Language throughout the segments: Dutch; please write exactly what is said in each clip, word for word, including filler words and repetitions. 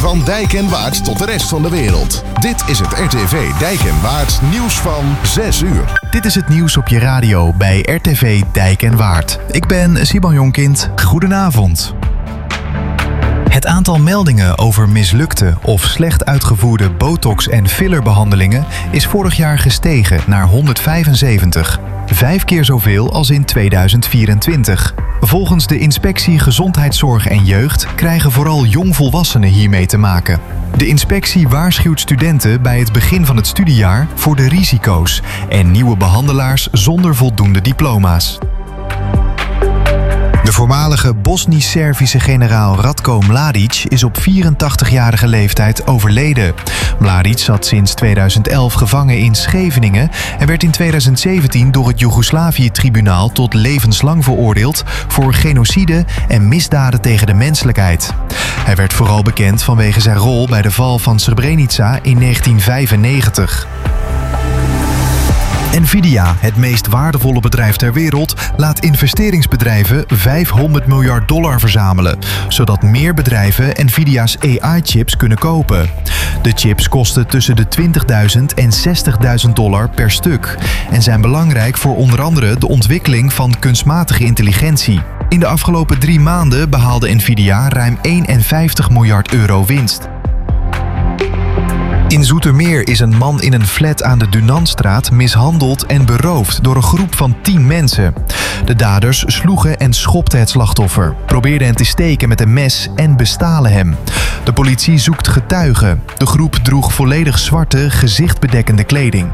Van Dijk en Waard tot de rest van de wereld. Dit is het R T V Dijk en Waard nieuws van zes uur. Dit is het nieuws op je radio bij R T V Dijk en Waard. Ik ben Simon Jonkind. Goedenavond. Het aantal meldingen over mislukte of slecht uitgevoerde botox- en fillerbehandelingen is vorig jaar gestegen naar honderdvijfenzeventig. Vijf keer zoveel als in tweeduizend vierentwintig. Volgens de Inspectie Gezondheidszorg en Jeugd krijgen vooral jongvolwassenen hiermee te maken. De inspectie waarschuwt studenten bij het begin van het studiejaar voor de risico's en nieuwe behandelaars zonder voldoende diploma's. De voormalige Bosnisch-Servische generaal Ratko Mladic is op vierentachtigjarige leeftijd overleden. Mladic zat sinds tweeduizend elf gevangen in Scheveningen en werd in tweeduizend zeventien door het Joegoslavië-tribunaal tot levenslang veroordeeld voor genocide en misdaden tegen de menselijkheid. Hij werd vooral bekend vanwege zijn rol bij de val van Srebrenica in negentien vijfennegentig. Nvidia, het meest waardevolle bedrijf ter wereld, laat investeringsbedrijven vijfhonderd miljard dollar verzamelen, zodat meer bedrijven Nvidia's A I-chips kunnen kopen. De chips kosten tussen de twintigduizend en zestigduizend dollar per stuk en zijn belangrijk voor onder andere de ontwikkeling van kunstmatige intelligentie. In de afgelopen drie maanden behaalde Nvidia ruim eenenvijftig miljard euro winst. In Zoetermeer is een man in een flat aan de Dunantstraat mishandeld en beroofd door een groep van tien mensen. De daders sloegen en schopten het slachtoffer, probeerden hem te steken met een mes en bestalen hem. De politie zoekt getuigen. De groep droeg volledig zwarte, gezichtbedekkende kleding.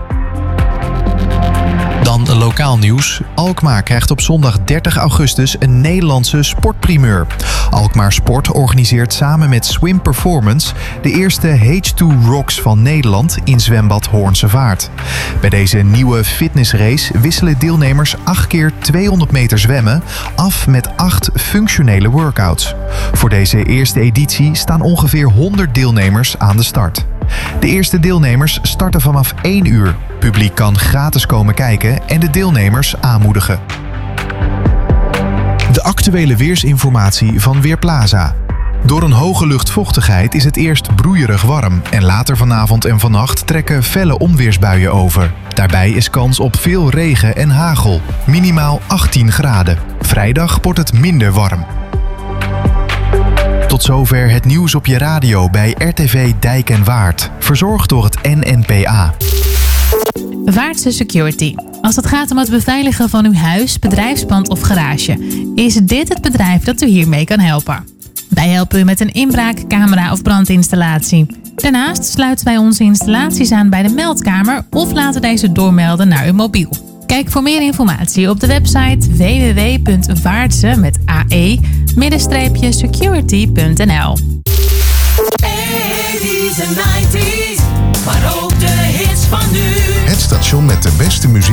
Dan lokaal nieuws. Alkmaar krijgt op zondag dertig augustus een Nederlandse sportprimeur. Alkmaar Sport organiseert samen met Swim Performance de eerste H twee Rocks van Nederland in zwembad Hoornse Vaart. Bij deze nieuwe fitnessrace wisselen deelnemers acht keer tweehonderd meter zwemmen af met acht functionele workouts. Voor deze eerste editie staan ongeveer honderd deelnemers aan de start. De eerste deelnemers starten vanaf één uur. Publiek kan gratis komen kijken en de deelnemers aanmoedigen. De actuele weersinformatie van Weerplaza. Door een hoge luchtvochtigheid is het eerst broeierig warm en later vanavond en vannacht trekken felle onweersbuien over. Daarbij is kans op veel regen en hagel, minimaal achttien graden. Vrijdag wordt het minder warm. Tot zover het nieuws op je radio bij R T V Dijk en Waard. Verzorgd door het N N P A. Vaartse Security. Als het gaat om het beveiligen van uw huis, bedrijfspand of garage, is dit het bedrijf dat u hiermee kan helpen. Wij helpen u met een inbraak, camera of brandinstallatie. Daarnaast sluiten wij onze installaties aan bij de meldkamer of laten deze doormelden naar uw mobiel. Kijk voor meer informatie op de website w w w punt vaartse met ae security punt n l. eighties en nineties, maar ook de hits van nu. Het station met de beste muziek